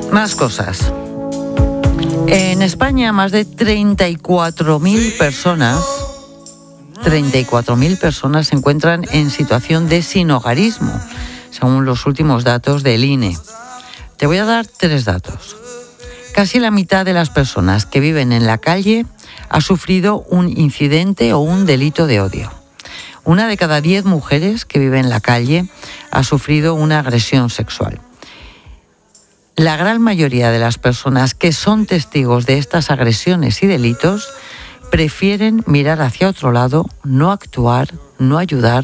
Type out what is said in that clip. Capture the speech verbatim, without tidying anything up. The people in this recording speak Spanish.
Más cosas. En España, más de treinta y cuatro mil personas, treinta y cuatro mil personas se encuentran en situación de sinhogarismo, según los últimos datos del I N E. Te voy a dar tres datos. Casi la mitad de las personas que viven en la calle ha sufrido un incidente o un delito de odio. Una de cada diez mujeres que vive en la calle ha sufrido una agresión sexual. La gran mayoría de las personas que son testigos de estas agresiones y delitos prefieren mirar hacia otro lado, no actuar, no ayudar